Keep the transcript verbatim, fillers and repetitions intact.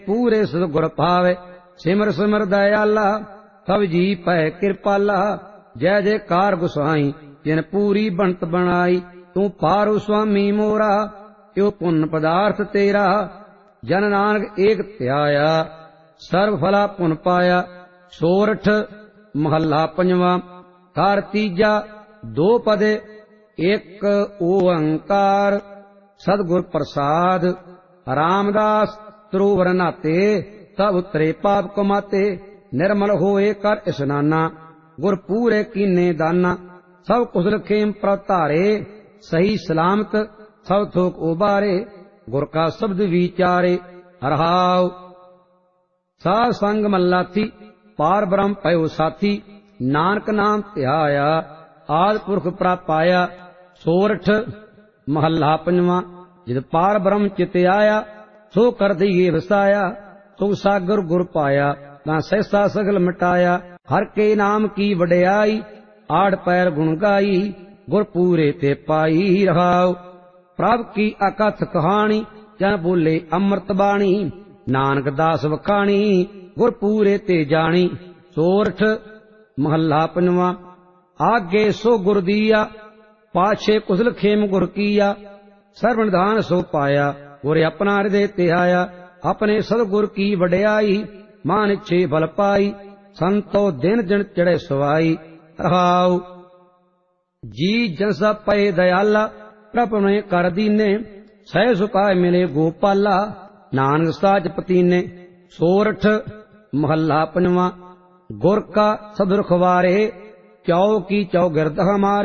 पूरे सतगुर पावे। सिमर सिमर दयाला सब जी पै कृपाला। जय जयकार गुसाई जिन पूरी बनत बनाई। तू पारु स्वामी मोरा यो पुन पदार्थ तेरा। जन नानक एक त्याया सर्व फला पुन पाया। सोरठ महला पंजवा। कार तीजा दो पदे एक ओंकार। सतगुर प्रसाद रामदास तरोवर नाते। तब उतरे पाप कमाते। निर्मल होए कर स्नाना। गुर पूरे कीने दाना। सब कुशल खेम प्रतारे। सही सलामत सब थोक उबारे। गुर का शब्द विचारे। हरहाव साध संग मल्लाथी पार ब्रह्म पयो साथी। नानक नाम ध्याया आद पुरख प्राप पाया। सोरठ महला पंजवा। जिद पार ब्रह्म चित आया सो कर दिए वसाया। सो सागर गुर पाया ता सहसा सगल मिटाया। हर के नाम की वड्याई आड़ पैर गुण गाई। गुर पूरे ते पाई रहाव। प्रभ की अकथ कहानी जन बोले अमृत बाणी। नानक दास वखाणी गुर पूरे ते जानी। सोरठ महला पंजवा। आगे सो गुर दिया पाछे कुशल खेम गुर किया। सर्व निधान सो पाया गुर अपना हृदय ते आया। अपने सतगुर की वड्याई मान इच्छे बल पाई। संतो दिन दिन चढ़े सवाई। रहाऊ जी जन सब पए दयाला। प्रभ ने कर दीने सह सुखाए मिले गोपाला। नानक साज पतीने। सोरठ महला पंजवा। गुर का सद रखवारे चौ की चौ गिरद हमारे।